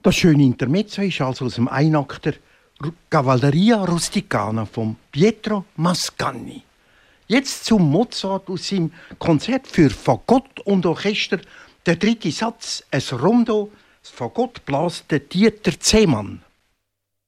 Das schöne Intermezzo ist also aus dem Einakter Cavalleria Rusticana von Pietro Mascagni. Jetzt zum Mozart aus seinem Konzert für Fagott und Orchester. Der dritte Satz, ein Rondo, das Fagott bläst der Dieter Zehmann.